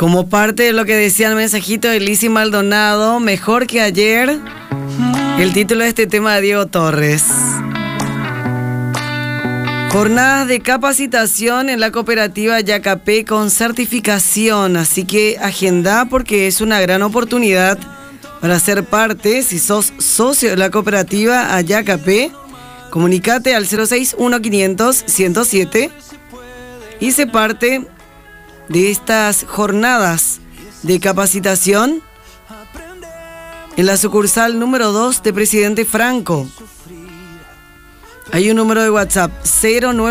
Como parte de lo que decía el mensajito de Lizzy Maldonado, mejor que ayer, el título de este tema de Diego Torres. Jornadas de capacitación en la cooperativa Yacapé con certificación, así que agenda porque es una gran oportunidad para ser parte. Si sos socio de la cooperativa Yacapé, comunicate al 061-500-107 y sé parte de estas jornadas de capacitación en la sucursal número 2 de Presidente Franco. Hay un número de WhatsApp 09